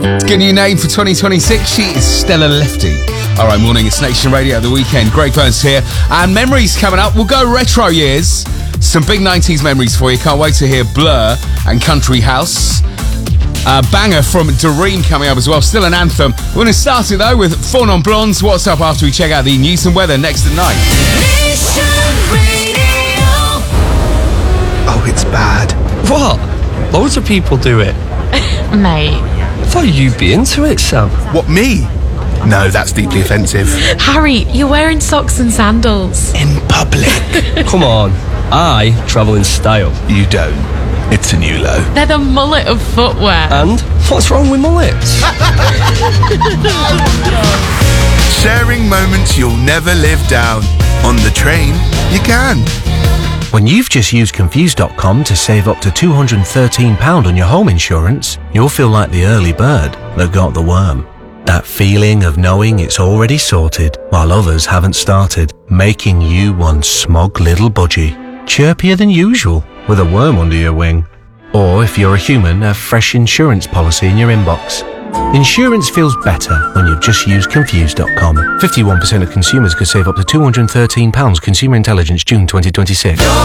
Good new name for 2026. She is Stella Lefty. All right, morning. It's Nation Radio at the weekend. Greg Burns here. And memories coming up. We'll go retro years. Some big 90s memories for you. Can't wait to hear Blur and Country House. Banger from Dareem coming up as well. Still an anthem. We're going to start it though with Four Non Blondes. What's up after we check out the news and weather next at 9. Oh, it's bad. What? Loads of people do it. Mate. I thought you'd be into it, Sam. What, me? No, that's deeply offensive. Harry, you're wearing socks and sandals. In public. Come on. I travel in style. You don't. It's a new low. They're the mullet of footwear. And what's wrong with mullets? Sharing moments you'll never live down. On the train, you can. When you've just used Confused.com to save up to £213 on your home insurance, you'll feel like the early bird that got the worm. That feeling of knowing it's already sorted while others haven't started, making you one smug little budgie, chirpier than usual with a worm under your wing. Or if you're a human, a fresh insurance policy in your inbox. Insurance feels better when you've just used Confused.com. 51% of consumers could save up to £213. Consumer Intelligence, June 2026.